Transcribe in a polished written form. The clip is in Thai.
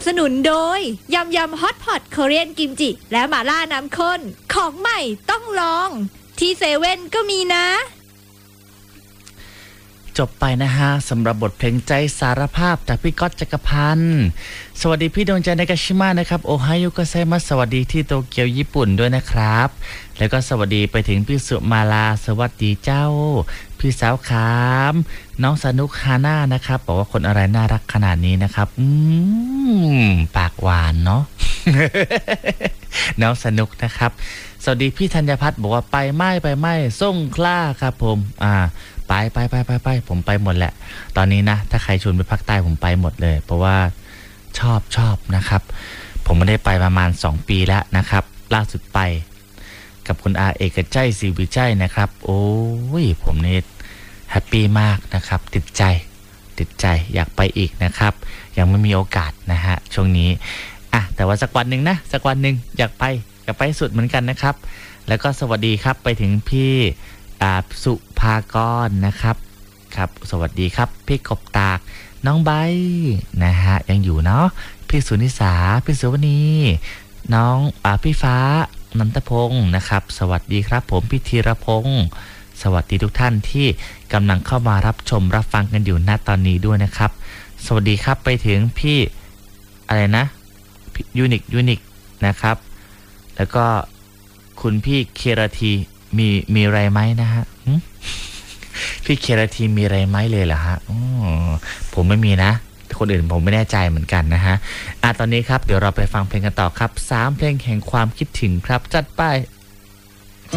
สนุนโดยยำฮอตพอตเกาหลีกิมจิและหม่าล่าน้ำข้นของใหม่ต้องลองที่เซเว่นก็มีนะจบไปนะฮะสำหรับบทเพลงใจสารภาพจากพี่ก๊อตจักรพันธ์สวัสดีพี่ดวงใจในกาชิมะนะครับโอไฮโอโกไซมัสสวัสดีที่โตเกียวญี่ปุ่นด้วยนะครับแล้วก็สวัสดีไปถึงพี่สุมาลาสวัสดีเจ้าพี่สาวขามน้องสนุกฮาน่านะครับบอกว่าคนอะไรน่ารักขนาดนี้นะครับปากหวานเนาะ น้องสนุกนะครับสวัสดีพี่ธัญพัฒน์บอกว่าไปไม่ส่งคล้าครับผมไปผมไปหมดแหละตอนนี้นะถ้าใครชวนไปภาคใต้ผมไปหมดเลยเพราะว่าชอบนะครับผมไม่ได้ไปประมาณ2ปีแล้วนะครับล่าสุดไปกับคุณอาเอกใจศรีวิจัยนะครับโอ้ยผมนี่แฮปปี้มากนะครับติดใจอยากไปอีกนะครับยังไม่มีโอกาสนะฮะช่วงนี้แต่ว่าสักวันหนึ่งอยากไปสุดเหมือนกันนะครับแล้วก็สวัสดีครับไปถึงพี่สุภากรนะครับครับสวัสดีครับพี่กบตากน้องใบนะฮะยังอยู่เนาะพี่สุนิสาพี่สุวณีน้องพี่ฟ้านันทพงศ์นะครับสวัสดีครับผมพี่ธีรพงศ์สวัสดีทุกท่านที่กำลังเข้ามารับชมรับฟังกันอยู่ณตอนนี้ด้วยนะครับสวัสดีครับไปถึงพี่อะไรนะยูนิคนะครับแล้วก็คุณพี่เคราทีมีอะไรไหมนะฮะพี่เคราทีมีอะไรไหมเลยเหรอฮะผมไม่มีนะคนอื่นผมไม่แน่ใจเหมือนกันนะฮะตอนนี้ครับเดี๋ยวเราไปฟังเพลงกันต่อครับ3เพลงแห่งความคิดถึงครับจัดไป